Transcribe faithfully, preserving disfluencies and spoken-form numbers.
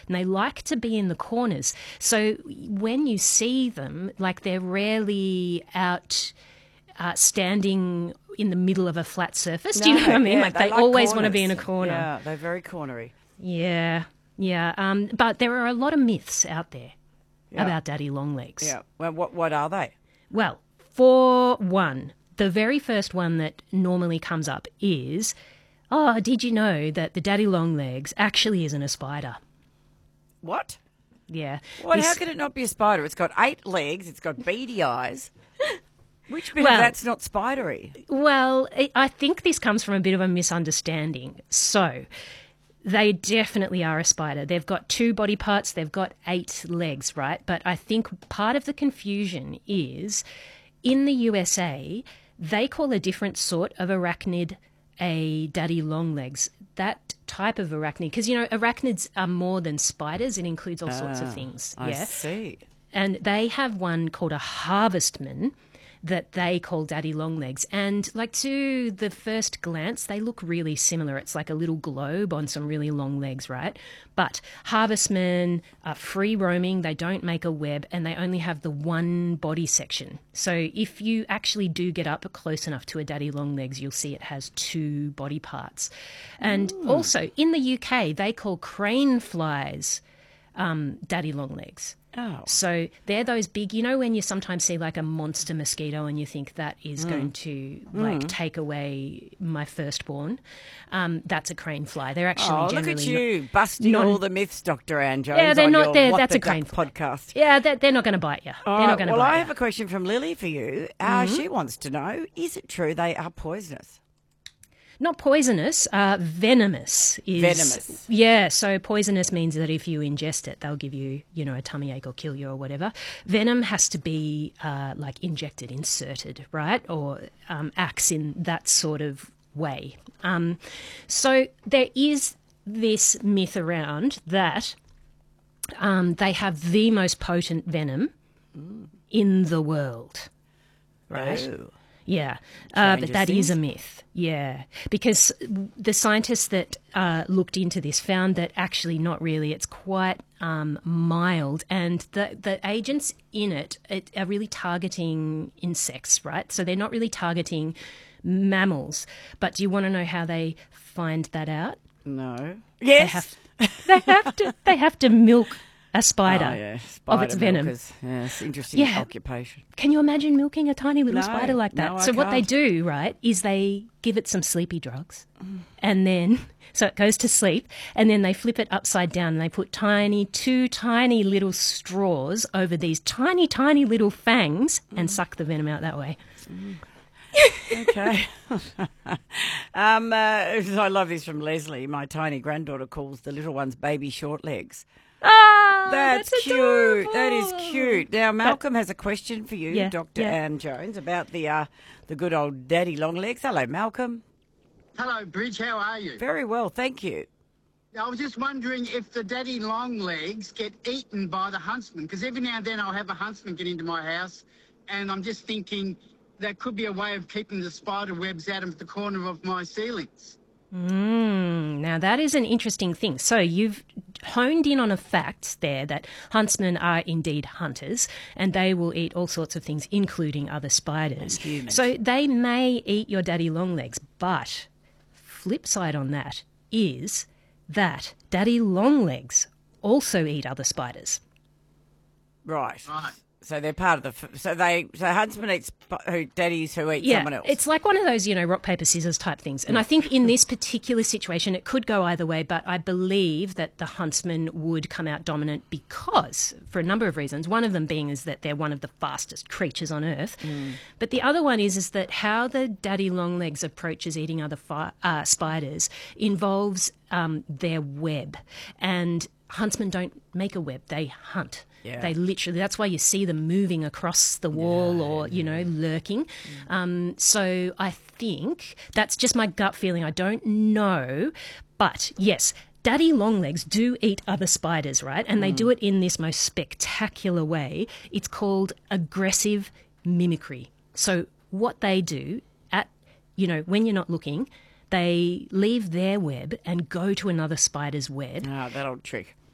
and they like to be in the corners. So when you see them, like they're rarely out uh, standing in the middle of a flat surface. Do you No, know what I mean? yeah, like they they like always want to be in corners. a corner. Yeah, they're very cornery. Yeah, yeah. Um, but there are a lot of myths out there Yeah. about daddy long legs. Yeah. Well, what what are they? Well, for one, the very first one that normally comes up is, oh, did you know that the daddy long legs actually isn't a spider? What? Yeah. What? This- How can it not be a spider? It's got eight legs. It's got beady eyes. Which bit Well- of that's not spidery? Well, I- I think this comes from a bit of a misunderstanding. So, they definitely are a spider. They've got two body parts, they've got eight legs, right? But I think part of the confusion is in the U S A, they call a different sort of arachnid a daddy long legs. That type of arachnid, because, you know, arachnids are more than spiders, it includes all sorts of things. I yeah. see. And they have one called a harvestman that they call daddy longlegs. And like to the first glance, they look really similar. It's like a little globe on some really long legs, right? But harvestmen are free roaming, they don't make a web, and they only have the one body section. So if you actually do get up close enough to a daddy longlegs, you'll see it has two body parts. And also in the U K, they call crane flies um, daddy longlegs. Oh. So they're those big, you know, when you sometimes see like a monster mosquito and you think that is going to like take away my firstborn. Um, that's a crane fly. They're actually Oh, look generally at you busting non- all the myths, Doctor Anne Jones. Yeah, they're on not your there. What That's the a crane Duck fly. podcast. Yeah, they're, they're not going to bite you. All they're right, not going to well, bite I you. have a question from Lily for you. Uh, She wants to know: is it true they are poisonous? Not poisonous, uh, venomous is... Venomous. Yeah, so poisonous means that if you ingest it, they'll give you, you know, a tummy ache or kill you or whatever. Venom has to be, uh, like, injected, inserted, right? Or um, acts in that sort of way. Um, so there is this myth around that um, they have the most potent venom in the world, right? Oh. Yeah, uh, but Changes that is things. a myth. Yeah, because the scientists that uh, looked into this found that actually not really. It's quite um, mild, and the the agents in it, it are really targeting insects, right? So they're not really targeting mammals. But do you want to know how they find that out? No. They Yes. have, they have to. They have to milk a spider Oh, yeah. of Spider its venom. milkers. Yes, interesting Yeah. occupation. Can you imagine milking a tiny little No, spider like that? no, I so what they can't. do, right, is they give it some sleepy drugs, and then so it goes to sleep, and then they flip it upside down and they put tiny, two tiny little straws over these tiny, tiny little fangs and suck the venom out that way. Okay. um, uh, I love this from Leslie. My tiny granddaughter calls the little ones baby short legs. Ah, That's, that's cute. adorable. That is cute. Now, Malcolm has a question for you, Yeah, Doctor yeah. Anne Jones, about the uh, the good old daddy long legs. Hello, Malcolm. Hello, Bridge. How are you? Very well, thank you. I was just wondering if the daddy long legs get eaten by the huntsman, because every now and then I'll have a huntsman get into my house, and I'm just thinking that could be a way of keeping the spider webs out of the corner of my ceilings. Mm, now, that is an interesting thing. So you've honed in on a fact there that huntsmen are indeed hunters, and they will eat all sorts of things, including other spiders. And humans. So they may eat your daddy longlegs, but flip side on that is that daddy longlegs also eat other spiders. Right. Right. So they're part of the. f- So they. So huntsman eats sp- who daddies who eat Yeah, someone else. it's like one of those, you know, rock, paper, scissors type things. And I think in this particular situation, it could go either way, but I believe that the huntsman would come out dominant because, for a number of reasons, one of them being is that they're one of the fastest creatures on Earth. But the other one is, is that how the daddy longlegs approaches eating other fi- uh, spiders involves um, their web. And huntsmen don't make a web, they hunt. Yeah. They literally, that's why you see them moving across the wall or, you know, lurking. Um, so I think that's just my gut feeling. I don't know. But yes, daddy longlegs do eat other spiders, right? And they do it in this most spectacular way. It's called aggressive mimicry. So what they do at, you know, when you're not looking, they leave their web and go to another spider's web. Ah, that old trick.